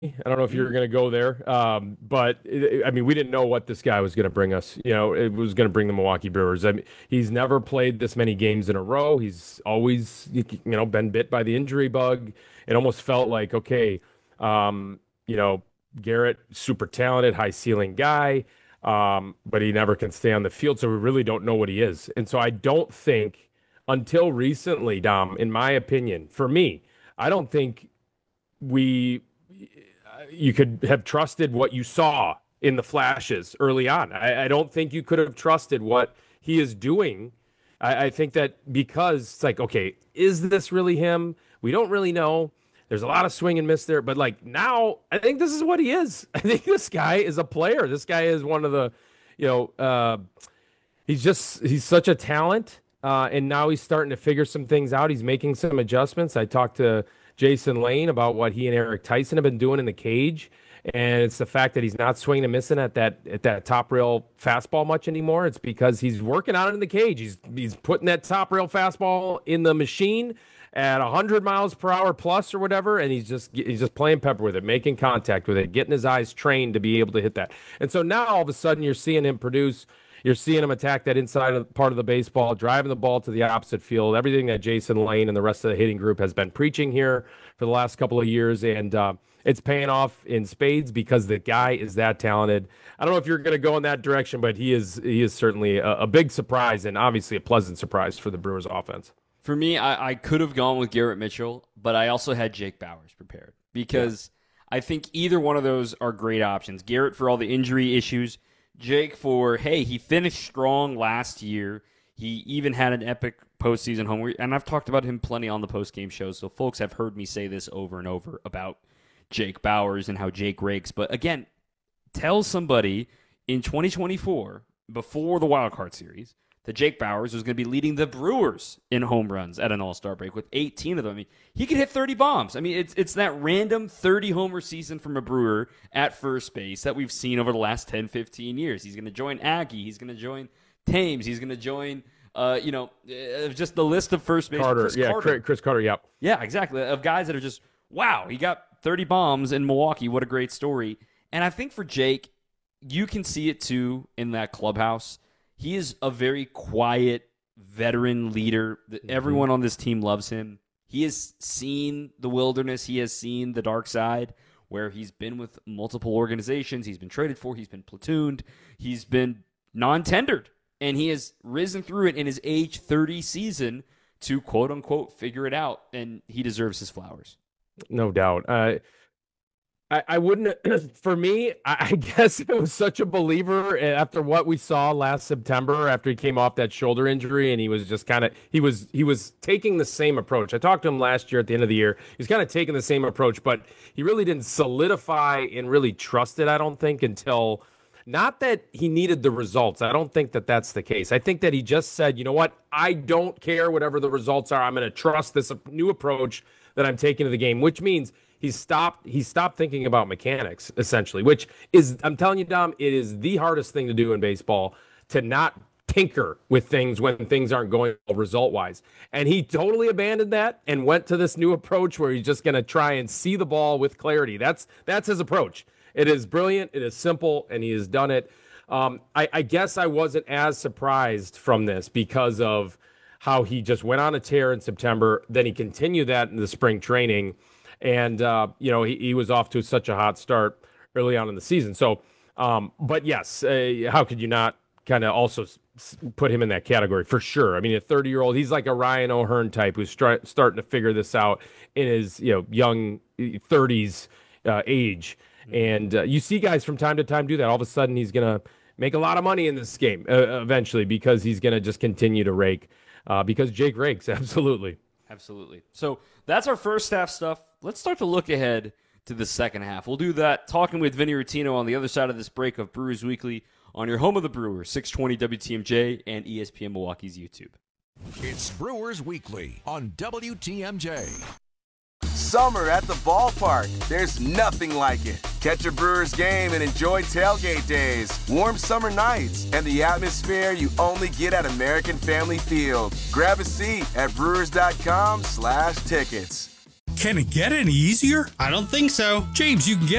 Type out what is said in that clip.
I don't know if you're going to go there, but I mean, we didn't know what this guy was going to bring us. It was going to bring the Milwaukee Brewers. I mean, he's never played this many games in a row. He's always, been bit by the injury bug. It almost felt like, okay, um, you know, Garrett, super talented, high ceiling guy, but he never can stay on the field. So we really don't know what he is. And so I don't think until recently, Dom, in my opinion, for me, I don't think we you could have trusted what you saw in the flashes early on. I don't think you could have trusted what he is doing. I think that because it's like, okay, is this really him? We don't really know. There's a lot of swing and miss there, but like now, I think this is what he is. I think this guy is a player. This guy is one of the, you know, he's such a talent, and now he's starting to figure some things out. He's making some adjustments. I talked to Jason Lane about what he and Eric Tyson have been doing in the cage, and it's the fact that he's not swinging and missing at that top rail fastball much anymore. It's because he's working on it in the cage. He's putting that top rail fastball in the machine at 100 miles per hour plus or whatever, and he's just playing pepper with it, making contact with it, getting his eyes trained to be able to hit that. And so now all of a sudden you're seeing him produce. You're seeing him attack that inside of part of the baseball, driving the ball to the opposite field. Everything that Jason Lane and the rest of the hitting group has been preaching here for the last couple of years, and it's paying off in spades because the guy is that talented. I don't know if you're going to go in that direction, but he is certainly a big surprise and obviously a pleasant surprise for the Brewers offense. For me, I could have gone with Garrett Mitchell, but I also had Jake Bauers prepared because I think either one of those are great options. Garrett for all the injury issues. Jake for, hey, he finished strong last year. He even had an epic postseason home. And I've talked about him plenty on the postgame shows, so folks have heard me say this over and over about Jake Bauers and how Jake rakes. But again, tell somebody in 2024, before the Wild Card Series, that Jake Bauers was going to be leading the Brewers in home runs at an All-Star break with 18 of them. I mean, he could hit 30 bombs. I mean, it's that random 30-homer season from a Brewer at first base that we've seen over the last 10, 15 years. He's going to join Aggie. He's going to join Thames. He's going to join, just the list of first base. Carter, Carter. Chris Carter, yep. Yeah, exactly. Of guys that are just, wow, he got 30 bombs in Milwaukee. What a great story. And I think for Jake, you can see it too in that clubhouse. He is a very quiet veteran leader. Everyone on this team loves him. He has seen the wilderness. He has seen the dark side where he's been with multiple organizations. He's been traded for. He's been platooned. He's been non-tendered. And he has risen through it in his age 30 season to quote-unquote figure it out. And he deserves his flowers. No doubt. I wouldn't, for me, I guess I was such a believer after what we saw last September after he came off that shoulder injury, and he was just he was taking the same approach. I talked to him last year at the end of the year. He was kind of taking the same approach, but he really didn't solidify and really trust it, I don't think, until, not that he needed the results. I don't think that that's the case. I think that he just said, you know what, I don't care whatever the results are. I'm going to trust this new approach that I'm taking to the game, which means he stopped thinking about mechanics, essentially, which is, I'm telling you, Dom, it is the hardest thing to do in baseball, to not tinker with things when things aren't going well result-wise. And he totally abandoned that and went to this new approach where he's just going to try and see the ball with clarity. That's his approach. It is brilliant. It is simple, and he has done it. I guess I wasn't as surprised from this because of how he just went on a tear in September. Then he continued that in the spring training. And, he was off to such a hot start early on in the season. So, but yes, how could you not kind of also put him in that category for sure? I mean, a 30-year-old, he's like a Ryan O'Hearn type who's starting to figure this out in his, young 30s age. And you see guys from time to time do that. All of a sudden, he's going to make a lot of money in this game eventually because he's going to just continue to rake because Jake rakes. Absolutely. Absolutely. So that's our first half stuff. Let's start to look ahead to the second half. We'll do that talking with Vinny Rottino on the other side of this break of Brewers Weekly on your home of the Brewers, 620 WTMJ and ESPN Milwaukee's YouTube. It's Brewers Weekly on WTMJ. Summer at the ballpark. There's nothing like it. Catch a Brewers game and enjoy tailgate days, warm summer nights, and the atmosphere you only get at American Family Field. Grab a seat at brewers.com/tickets. Can it get any easier? I don't think so. James, you can get